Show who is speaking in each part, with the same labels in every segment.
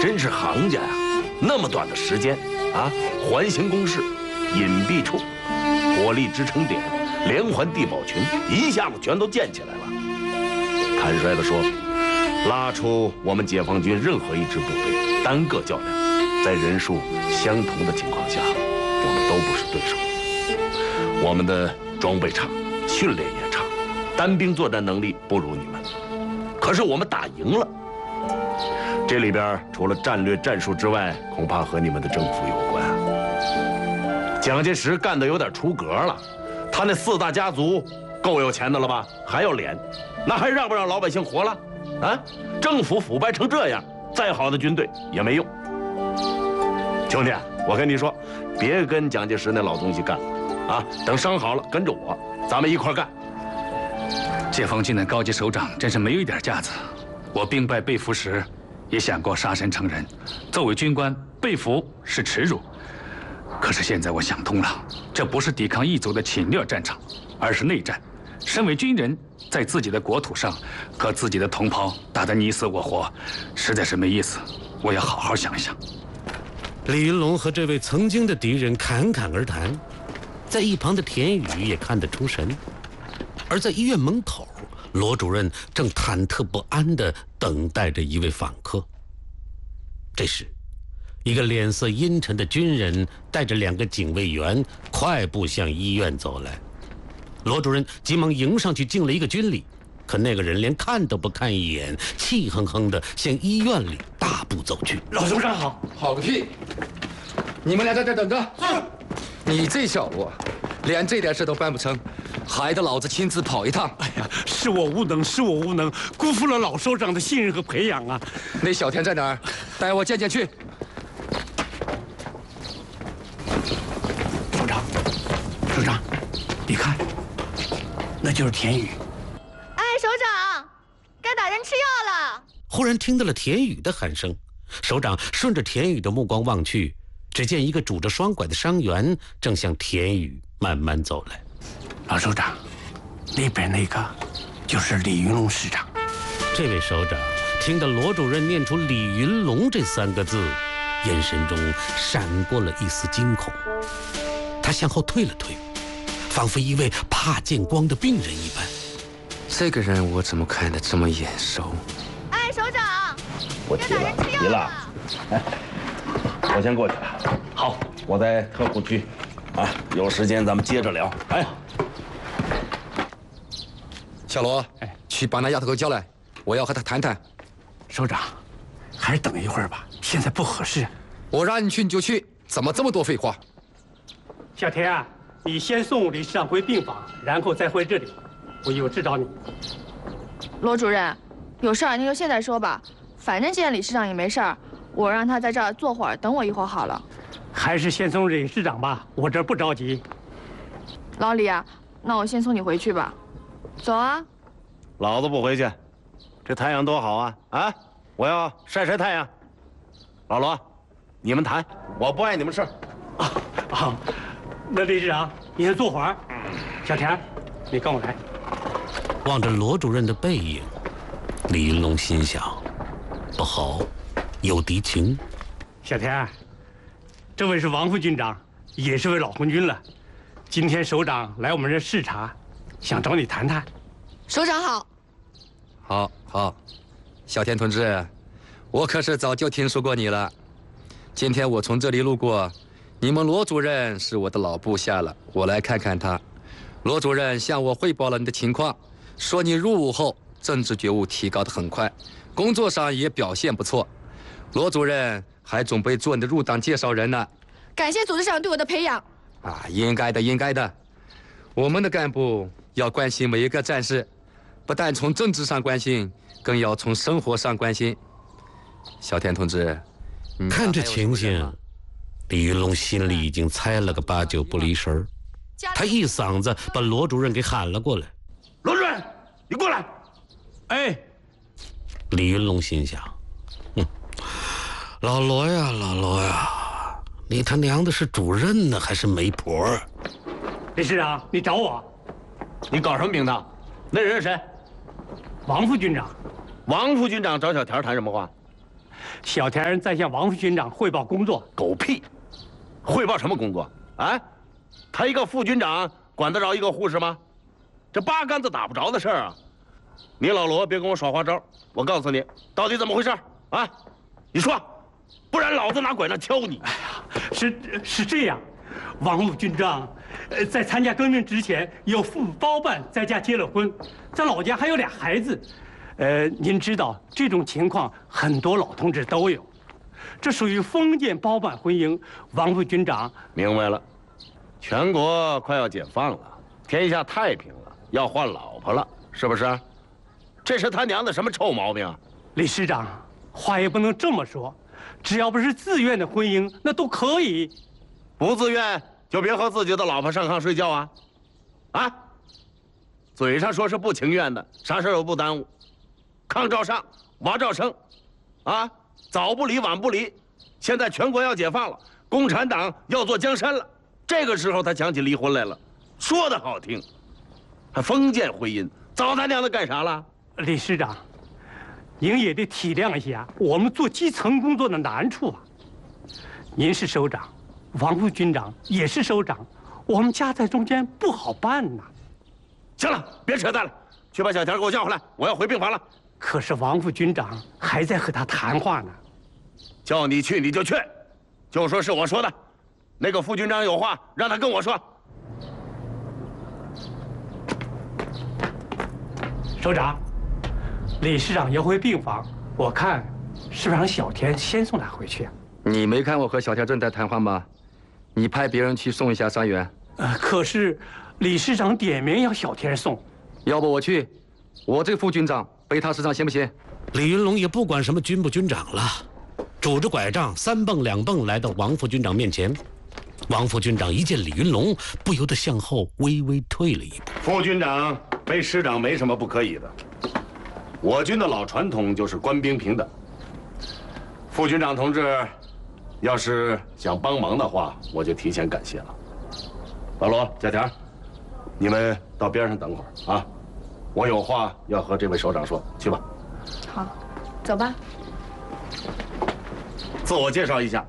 Speaker 1: 真是行家呀！那么短的时间啊，环形工事、隐蔽处、火力支撑点、连环地堡群，一下子全都建起来了。坦率地说，拉出我们解放军任何一支部队单个较量，在人数相同的情况下，我们都不是对手。我们的装备差，训练也差，单兵作战能力不如你们。可是我们打赢了。这里边除了战略战术之外，恐怕和你们的政府有关啊。蒋介石干得有点出格了，他那4大家族够有钱的了吧？还要脸，那还让不让老百姓活了？啊，政府腐败成这样，再好的军队也没用。兄弟，我跟你说，别跟蒋介石那老东西干了啊！等伤好了，跟着我，咱们一块干。
Speaker 2: 解放军的高级首长真是没有一点架子。我兵败被俘时，也想过杀身成仁。作为军官，被俘是耻辱。可是现在我想通了，这不是抵抗异族的侵略战场，而是内战。身为军人，在自己的国土上和自己的同胞打得你死我活，实在是没意思。我要好好想一想。
Speaker 3: 李云龙和这位曾经的敌人侃侃而谈，在一旁的田宇也看得出神。而在医院门口，罗主任正忐忑不安地等待着一位访客。这时，一个脸色阴沉的军人带着2个警卫员快步向医院走来。罗主任急忙迎上去敬了一个军礼，可那个人连看都不看一眼，气哼哼地向医院里大步走去。
Speaker 4: 老首长好。
Speaker 5: 好个屁！你们俩在这等着。是。你这小子，连这点事都办不成，还得老子亲自跑一趟。
Speaker 4: 哎呀，是我无能，是我无能，辜负了老首长的信任和培养啊！
Speaker 5: 那小田在哪儿？带我见见去。
Speaker 4: 首长，你看，那就是田宇。
Speaker 6: 哎，首长，该打人吃药了。
Speaker 3: 忽然听到了田宇的喊声，首长顺着田宇的目光望去，只见一个拄着双拐的伤员正向田宇慢慢走来。
Speaker 4: 老首长，那边那个就是李云龙师长。
Speaker 3: 这位首长听到罗主任念出李云龙这3个字，眼神中闪过了一丝惊恐。他向后退了退，仿佛一位怕见光的病人一般。
Speaker 5: 这个人我怎么看得这么眼熟？
Speaker 6: 哎，首长，
Speaker 1: 我急了，急了。哎，我先过去了。好，我在特护区，啊，有时间咱们接着聊。哎，
Speaker 5: 小罗，去把那丫头给我叫来，我要和她谈谈。
Speaker 4: 首长，还是等一会儿吧，现在不合适。
Speaker 5: 我让你去你就去，怎么这么多废话？
Speaker 4: 小田啊，你先送李师长回病房，然后再回这里，我有事找你。
Speaker 6: 罗主任，有事儿您就现在说吧，反正见李师长也没事儿，我让他在这儿坐会儿，等我一会儿好了。
Speaker 4: 还是先送李师长吧，我这儿不着急。
Speaker 6: 老李啊，那我先送你回去吧。走啊。
Speaker 1: 老子不回去，这太阳多好啊！啊，我要晒晒太阳。老罗，你们谈，我不碍你们事儿。
Speaker 4: 啊，那李师长，你先坐会儿。小田，你跟我来。
Speaker 3: 望着罗主任的背影，李云龙心想：不好，有敌情。
Speaker 4: 小田，这位是王副军长，也是位老红军了。今天首长来我们这视察，想找你谈谈。
Speaker 6: 首长好。
Speaker 5: 好，小田同志，我可是早就听说过你了。今天我从这里路过，你们罗主任是我的老部下了，我来看看他。罗主任向我汇报了你的情况，说你入伍后政治觉悟提高得很快，工作上也表现不错。罗主任还准备做你的入党介绍人呢。
Speaker 6: 感谢组织长对我的培养。
Speaker 5: 啊，应该的。我们的干部要关心每一个战士，不但从政治上关心，更要从生活上关心。小田同志，
Speaker 3: 看这情形，李云龙心里已经猜了个8、9不离神儿。他一嗓子把罗主任给喊了过来：“
Speaker 1: 罗主任，你过来！”
Speaker 4: 哎，
Speaker 3: 李云龙心想：“老罗呀，你他娘的是主任呢，还是媒婆？”
Speaker 4: 李师长，你找我？
Speaker 1: 你搞什么名堂？那人是谁？
Speaker 4: 王副军长。
Speaker 1: 王副军长找小田谈什么话？
Speaker 4: 小田在向王副军长汇报工作。
Speaker 1: 狗屁！汇报什么工作？啊？他一个副军长管得着一个护士吗？这八竿子打不着的事儿啊！你老罗别跟我耍花招，我告诉你，到底怎么回事啊？你说，不然老子拿拐杖敲你！
Speaker 4: 哎呀，是这样，王副军长，在参加革命之前有父母包办在家结了婚，在老家还有俩孩子。您知道这种情况很多老同志都有，这属于封建包办婚姻。王副军长
Speaker 1: 明白了，全国快要解放了，天下太平了，要换老婆了，是不是？这是他娘的什么臭毛病啊！
Speaker 4: 李师长，话也不能这么说，只要不是自愿的婚姻，那都可以。
Speaker 1: 不自愿就别和自己的老婆上炕睡觉啊！啊！嘴上说是不情愿的，啥事儿都不耽误，炕照上，娃照生，啊，早不离晚不离。现在全国要解放了，共产党要做江山了，这个时候他想起离婚来了，说的好听，还封建婚姻，早他娘的干啥了？
Speaker 4: 李师长，您也得体谅一下我们做基层工作的难处啊。您是首长，王副军长也是首长，我们夹在中间不好办呐。
Speaker 1: 行了，别扯淡了，去把小田给我叫回来，我要回病房了。
Speaker 4: 可是王副军长还在和他谈话呢。
Speaker 1: 叫你去你就去，就说是我说的。那个副军长有话让他跟我说。
Speaker 4: 首长，李师长要回病房，我看是不是让小田先送他回去啊？
Speaker 5: 你没看我和小田正在谈话吗？你派别人去送一下伤员。
Speaker 4: 可是李师长点名要小田送，
Speaker 5: 要不我去，我这个副军长背他身上行不行？
Speaker 3: 李云龙也不管什么军不军长了，拄着拐杖3蹦2蹦来到王副军长面前。王副军长一见李云龙，不由得向后微微退了一步。
Speaker 1: 副军长背师长没什么不可以的，我军的老传统就是官兵平等。副军长同志，要是想帮忙的话，我就提前感谢了。老罗、小田，你们到边上等会儿啊，我有话要和这位首长说，去吧。
Speaker 6: 好，走吧。
Speaker 1: 自我介绍一下，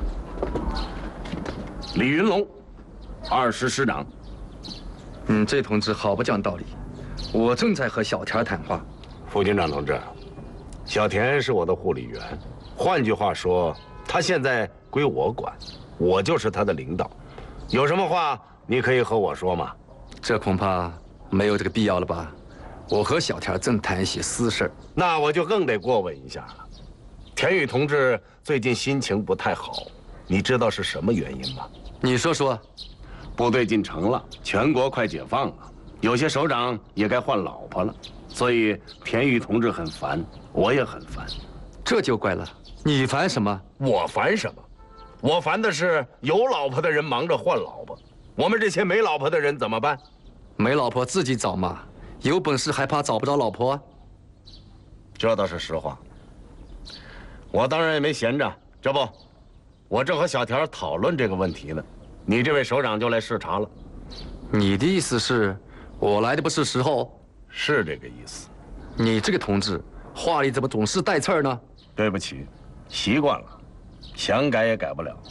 Speaker 1: 李云龙，20师长。
Speaker 5: 这同志好不讲道理，我正在和小田谈话。
Speaker 1: 副军长同志，小田是我的护理员，换句话说，他现在归我管，我就是他的领导。有什么话你可以和我说吗？
Speaker 5: 这恐怕没有这个必要了吧？我和小田正谈一些私事。
Speaker 1: 那我就更得过问一下了。田宇同志最近心情不太好，你知道是什么原因吗？
Speaker 5: 你说说。
Speaker 1: 部队进城了，全国快解放了，有些首长也该换老婆了，所以田宇同志很烦，我也很烦。
Speaker 5: 这就怪了，你烦什么？
Speaker 1: 我烦什么？我烦的是有老婆的人忙着换老婆，我们这些没老婆的人怎么办？
Speaker 5: 没老婆自己找嘛，有本事还怕找不着老婆？
Speaker 1: 这倒是实话。我当然也没闲着，这不，我正和小田讨论这个问题呢，你这位首长就来视察了。
Speaker 5: 你的意思是，我来的不是时候？
Speaker 1: 是这个意思。
Speaker 5: 你这个同志，话里怎么总是带刺儿呢？
Speaker 1: 对不起，习惯了，想改也改不了。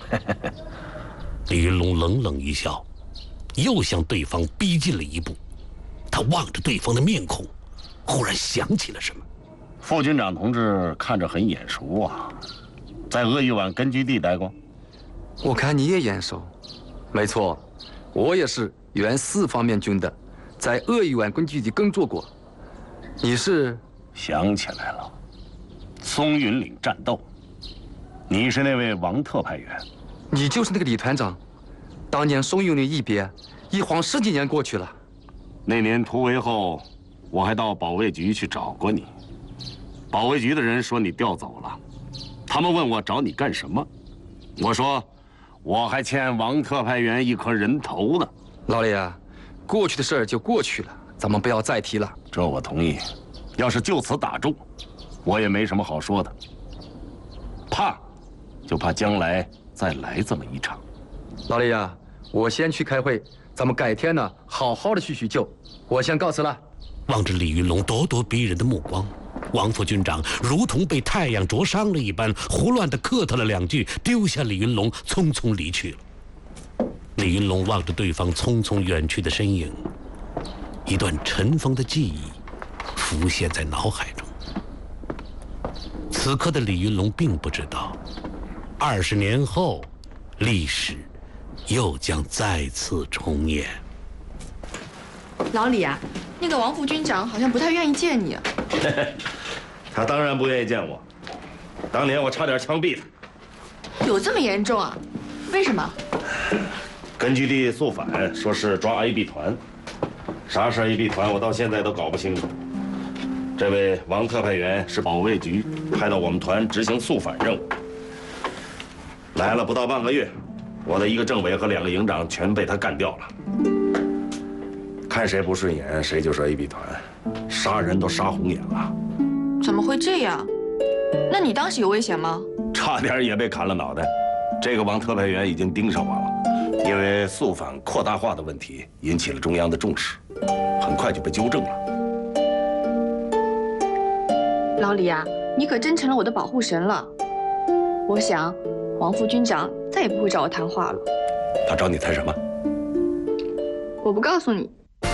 Speaker 3: 李云龙冷冷一笑，又向对方逼近了一步。他望着对方的面孔，忽然想起了什么。
Speaker 1: 副军长同志看着很眼熟啊，在鄂豫皖根据地待过。
Speaker 5: 我看你也眼熟。没错，我也是原4方面军的，在鄂豫皖根据地工作过。你是？
Speaker 1: 想起来了，松云岭战斗。你是那位王特派员。
Speaker 5: 你就是那个李团长。当年松云岭一别，一晃10几年过去了。
Speaker 1: 那年突围后，我还到保卫局去找过你。保卫局的人说你调走了，他们问我找你干什么，我说我还欠王特派员1颗人头呢。
Speaker 5: 老李啊，过去的事儿就过去了，咱们不要再提了。
Speaker 1: 这我同意。要是就此打住，我也没什么好说的。怕，就怕将来再来这么一场。
Speaker 5: 老李啊，我先去开会，咱们改天呢好好的叙叙旧。我先告辞了。
Speaker 3: 望着李云龙咄咄逼人的目光， 王副军长如同被太阳灼伤了一般，胡乱地客套了2句，丢下李云龙，匆匆离去了。李云龙望着对方匆匆远去的身影，一段尘封的记忆浮现在脑海中。此刻的李云龙并不知道，20年后，历史又将再次重演。
Speaker 6: 老李啊，那个王副军长好像不太愿意见你啊。
Speaker 1: 他当然不愿意见我。当年我差点枪毙他。
Speaker 6: 有这么严重啊？为什么？
Speaker 1: 根据地肃反，说是抓 AB 团。啥是 AB 团，我到现在都搞不清楚。这位王特派员是保卫局派到我们团执行肃反任务，来了不到半个月，我的1个政委和2个营长全被他干掉了。看谁不顺眼，谁就是 AB 团，杀人都杀红眼了。
Speaker 6: 怎么会这样？那你当时有危险吗？
Speaker 1: 差点也被砍了脑袋。这个王特派员已经盯上我了，因为肃反扩大化的问题引起了中央的重视，很快就被纠正了。
Speaker 6: 老李啊，你可真成了我的保护神了。我想，王副军长再也不会找我谈话了。
Speaker 1: 他找你谈什么？
Speaker 6: 我不告诉你。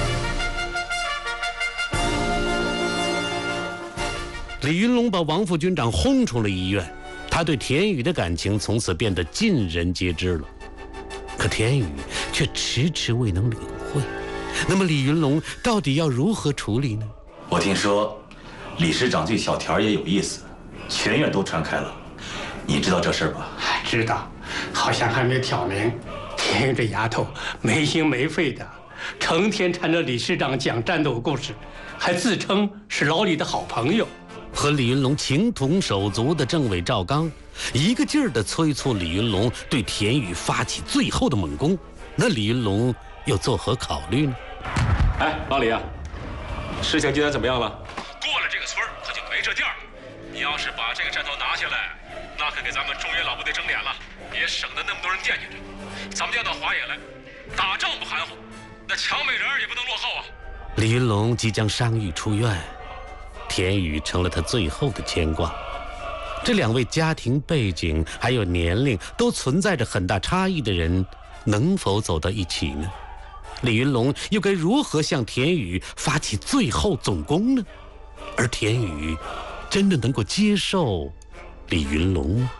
Speaker 3: 李云龙把王副军长轰出了医院，他对田雨的感情从此变得尽人皆知了。可田雨却迟迟未能领会。那么李云龙到底要如何处理呢？
Speaker 7: 我听说李师长对小田也有意思，全院都传开了。你知道这事吧？
Speaker 4: 知道，好像还没挑明。田雨这丫头没心没肺的，成天缠着李师长讲战斗故事，还自称是老李的好朋友。
Speaker 3: 和李云龙情同手足的政委赵刚，一个劲儿地催促李云龙对田雨发起最后的猛攻。那李云龙又作何考虑呢？
Speaker 8: 哎，老李啊，事情进展怎么样了？
Speaker 2: 过了这个村他就没这店儿。你要是把这个站头拿下来，那可给咱们中原老部队争脸了，也省得那么多人惦记着。咱们要到华野来，打仗不含糊，那抢美人也不能落后啊。
Speaker 3: 李云龙即将伤愈出院，田雨成了他最后的牵挂。这2位家庭背景还有年龄都存在着很大差异的人，能否走到一起呢？李云龙又该如何向田雨发起最后总攻呢？而田雨真的能够接受李云龙吗？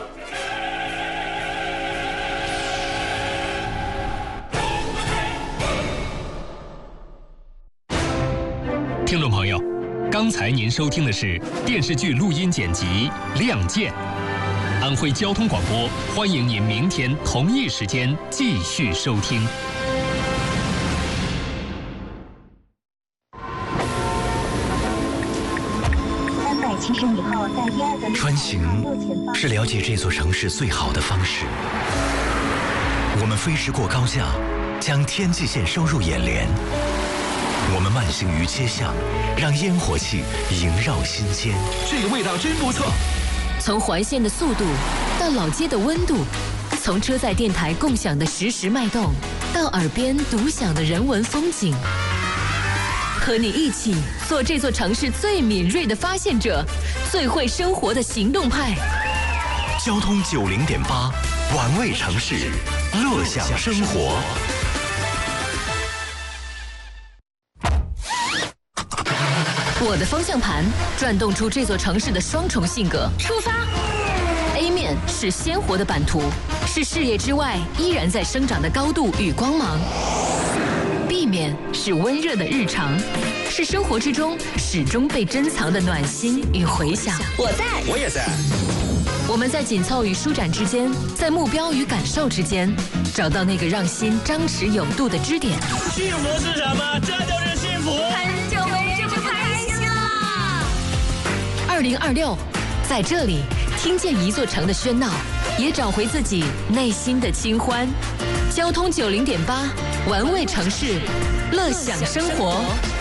Speaker 9: 听众朋友，刚才您收听的是电视剧录音剪辑《亮剑》。安徽交通广播欢迎您明天同一时间继续收听。
Speaker 10: 穿行是了解这座城市最好的方式。我们飞驰过高架，将天际线收入眼帘。我们慢行于街巷，让烟火气萦绕心间。
Speaker 11: 这个味道真不错。
Speaker 12: 从环线的速度到老街的温度，从车载电台共享的实时脉动，到耳边独享的人文风景。和你一起做这座城市最敏锐的发现者，最会生活的行动派。
Speaker 10: 交通90.8，玩味城市，乐享生活。
Speaker 12: 我的方向盘转动出这座城市的双重性格。出发 ！A 面是鲜活的版图，是视野之外依然在生长的高度与光芒。B 面是温热的日常，是生活之中始终被珍藏的暖心与回响。
Speaker 11: 我在，我也在。
Speaker 12: 我们在紧凑与舒展之间，在目标与感受之间，找到那个让心张弛有度的支点。
Speaker 11: 幸福是什么？这就是幸福。
Speaker 12: 很久没这么开心了。2026，在这里听见一座城的喧闹，也找回自己内心的清欢。交通90.8，玩味城市，乐享生活。